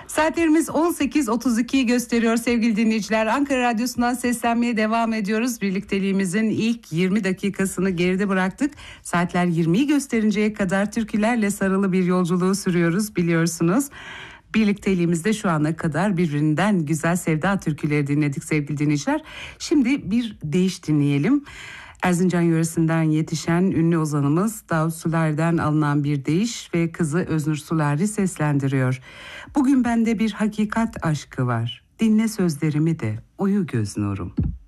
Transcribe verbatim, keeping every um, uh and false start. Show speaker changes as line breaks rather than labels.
Saatlerimiz on sekiz otuz ikiyi gösteriyor sevgili dinleyiciler. Ankara Radyosu'ndan seslenmeye devam ediyoruz. Birlikteliğimizin ilk yirmi dakikasını geride bıraktık. Saatler yirmiyi gösterinceye kadar türkülerle sarılı bir yolculuğu sürüyoruz biliyorsunuz. Birlikteliğimizde şu ana kadar birbirinden güzel sevda türküleri dinledik sevgili dinleyiciler. Şimdi bir deyiş dinleyelim. Erzincan yöresinden yetişen ünlü ozanımız Davut Sular'dan alınan bir deyiş ve kızı Öznur Sular'ı seslendiriyor. Bugün bende bir hakikat aşkı var. Dinle sözlerimi de uyu göz nurum.